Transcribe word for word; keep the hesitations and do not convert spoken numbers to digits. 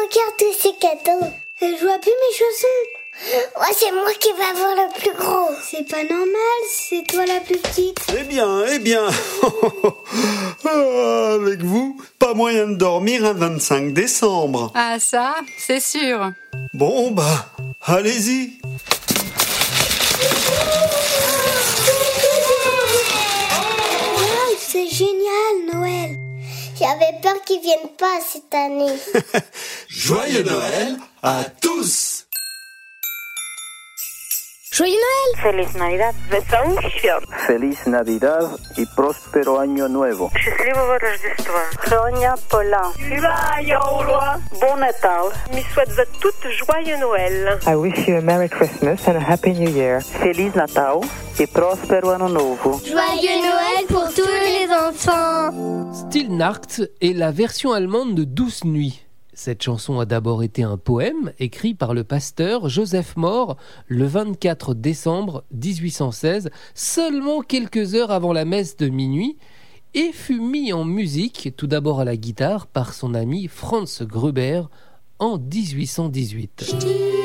regarde tous ces cadeaux. Je vois plus mes chaussons. Ouais, c'est moi qui vais avoir le plus gros. C'est pas normal, c'est toi la plus petite. Eh bien, eh bien. Avec vous, pas moyen de dormir un vingt-cinq décembre. Ah ça, c'est sûr. Bon, bah, allez-y. Wow, c'est génial, Noël. J'avais peur qu'ils viennent pas cette année. Joyeux Noël à tous. Joyeux Noël. Feliz Navidad. Wesołych Feliz Navidad y próspero año nuevo. Счастливого Рождества. Sonia Paulin. Bon Natal. Je souhaite à toutes joyeux Noël. I wish you a Merry Christmas and a Happy New Year. Feliz Natal y próspero ano novo. Joyeux Noël pour tous les enfants. Stille Nacht est la version allemande de Douce Nuit. Cette chanson a d'abord été un poème écrit par le pasteur Joseph Mohr le vingt-quatre décembre dix-huit cent seize, seulement quelques heures avant la messe de minuit, et fut mis en musique tout d'abord à la guitare par son ami Franz Gruber en dix-huit cent dix-huit.